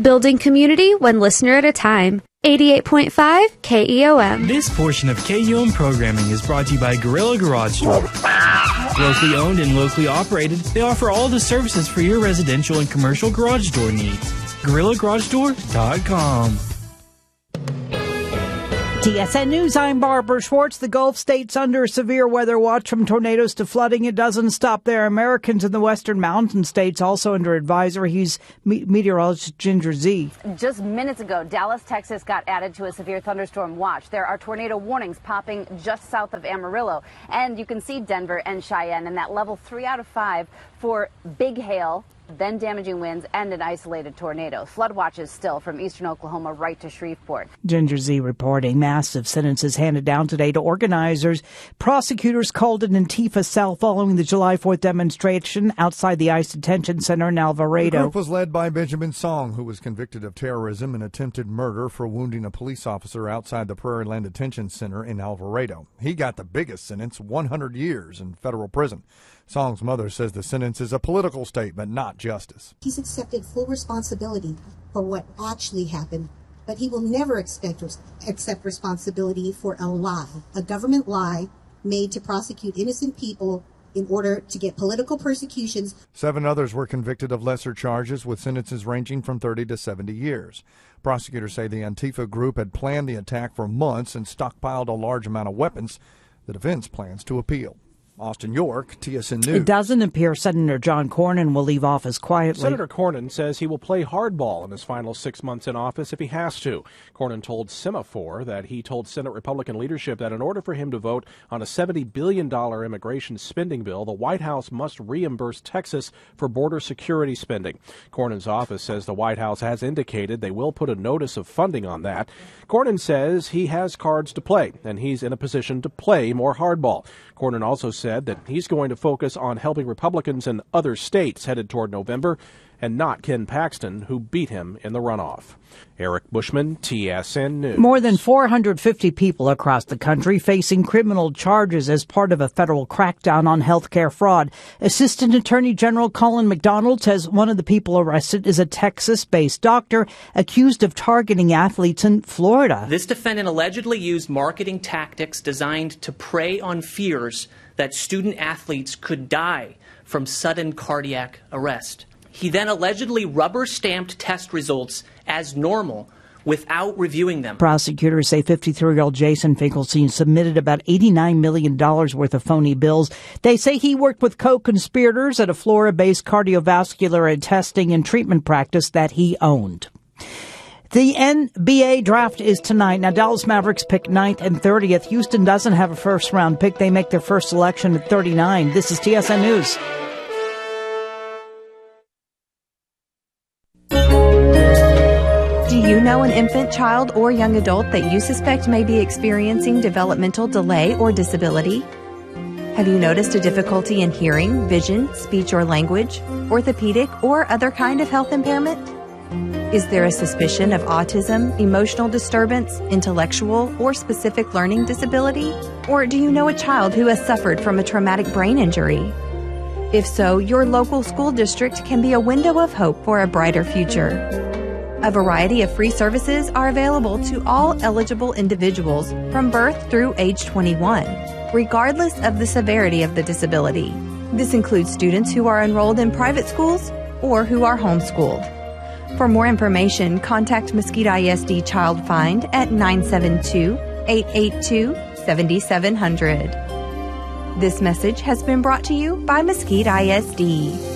Building community one listener at a time. 88.5 KEOM. This portion of KEOM programming is brought to you by Gorilla Garage Door. Locally owned and locally operated, they offer all the services for your residential and commercial garage door needs. GorillaGarageDoor.com. TSN News, I'm Barbara Schwartz. The Gulf states under severe weather watch from tornadoes to flooding. It doesn't stop there. Americans in the western mountain states also under advisory. He's meteorologist Ginger Z. Just minutes ago, Dallas, Texas got added to a severe thunderstorm watch. There are tornado warnings popping just south of Amarillo. And you can see Denver and Cheyenne in that level 3 out of 5 for big hail, then damaging winds, and an isolated tornado. Flood watches still from eastern Oklahoma right to Shreveport. Ginger Z reporting. Massive sentences handed down today to organizers. Prosecutors called an Antifa cell following the July 4th demonstration outside the ICE detention center in Alvarado. The group was led by Benjamin Song, who was convicted of terrorism and attempted murder for wounding a police officer outside the Prairie Land Detention Center in Alvarado. He got the biggest sentence, 100 years in federal prison. Song's mother says the sentence is a political statement, not justice. He's accepted full responsibility for what actually happened, but he will never accept responsibility for a lie, a government lie made to prosecute innocent people in order to get political persecutions. 7 others were convicted of lesser charges with sentences ranging from 30 to 70 years. Prosecutors say the Antifa group had planned the attack for months and stockpiled a large amount of weapons. The defense plans to appeal. Austin York, TSN News. It doesn't appear Senator John Cornyn will leave office quietly. Senator Cornyn says he will play hardball in his final 6 months in office if he has to. Cornyn told Semaphore that he told Senate Republican leadership that in order for him to vote on a $70 billion immigration spending bill, the White House must reimburse Texas for border security spending. Cornyn's office says the White House has indicated they will put a notice of funding on that. Cornyn says he has cards to play, and he's in a position to play more hardball. Cornyn also said that he's going to focus on helping Republicans in other states headed toward November and not Ken Paxton, who beat him in the runoff. Eric Bushman, TSN News. More than 450 people across the country facing criminal charges as part of a federal crackdown on healthcare fraud. Assistant Attorney General Colin McDonald says one of the people arrested is a Texas-based doctor accused of targeting athletes in Florida. This defendant allegedly used marketing tactics designed to prey on fears that student athletes could die from sudden cardiac arrest. He then allegedly rubber-stamped test results as normal without reviewing them. Prosecutors say 53-year-old Jason Finkelstein submitted about $89 million worth of phony bills. They say he worked with co-conspirators at a Florida-based cardiovascular testing and treatment practice that he owned. The NBA draft is tonight. Now, Dallas Mavericks pick 9th and 30th. Houston doesn't have a first-round pick. They make their first selection at 39. This is TSN News. Do you know an infant, child, or young adult that you suspect may be experiencing developmental delay or disability? Have you noticed a difficulty in hearing, vision, speech or language, orthopedic, or other kind of health impairment? Is there a suspicion of autism, emotional disturbance, intellectual, or specific learning disability? Or do you know a child who has suffered from a traumatic brain injury? If so, your local school district can be a window of hope for a brighter future. A variety of free services are available to all eligible individuals from birth through age 21, regardless of the severity of the disability. This includes students who are enrolled in private schools or who are homeschooled. For more information, contact Mesquite ISD Child Find at 972-882-7700. This message has been brought to you by Mesquite ISD.